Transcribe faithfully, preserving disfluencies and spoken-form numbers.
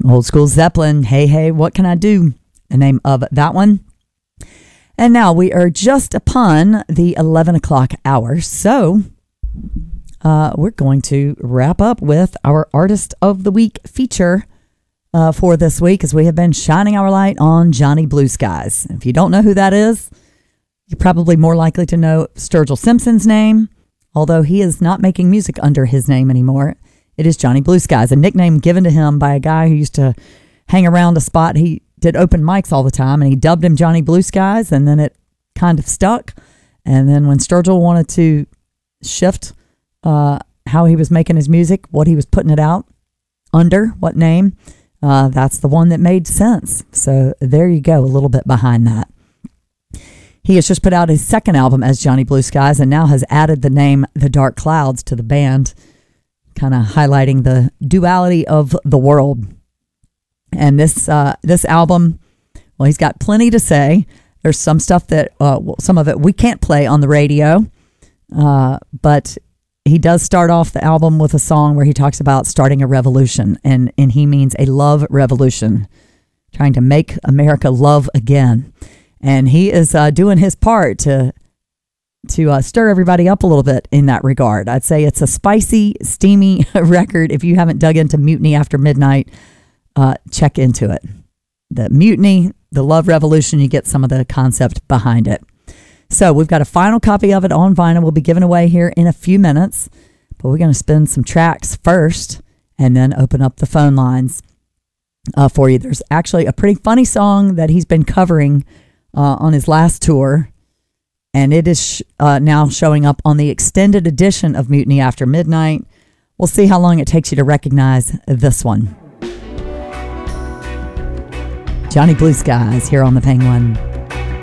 Old School Zeppelin, Hey Hey, What Can I Do? The name of that one. And now we are just upon the eleven o'clock hour. So uh, we're going to wrap up with our Artist of the Week feature uh, for this week, as we have been shining our light on Johnny Blue Skies. If you don't know who that is, you're probably more likely to know Sturgill Simpson's name, although he is not making music under his name anymore. It is Johnny Blue Skies, a nickname given to him by a guy who used to hang around a spot. He did open mics all the time, and he dubbed him Johnny Blue Skies, and then it kind of stuck. And then when Sturgill wanted to shift uh, how he was making his music, what he was putting it out under, what name, uh, that's the one that made sense. So there you go, a little bit behind that. He has just put out his second album as Johnny Blue Skies, and now has added the name The Dark Clouds to the band, kind of highlighting the duality of the world. And this uh, this album, well, he's got plenty to say. There's some stuff that, uh, well, some of it we can't play on the radio, uh, but he does start off the album with a song where he talks about starting a revolution, and, and he means a love revolution, trying to make America love again. And he is uh, doing his part to to uh, stir everybody up a little bit in that regard. I'd say it's a spicy, steamy record. If you haven't dug into Mutiny After Midnight, uh, check into it. The mutiny, the love revolution, you get some of the concept behind it. So we've got a final copy of it on vinyl. We'll be giving away here in a few minutes, but we're going to spin some tracks first and then open up the phone lines uh, for you. There's actually a pretty funny song that he's been covering uh, on his last tour, and it is uh, now showing up on the extended edition of Mutiny After Midnight. We'll see how long it takes you to recognize this one. Johnny Blue Skies here on the Penguin.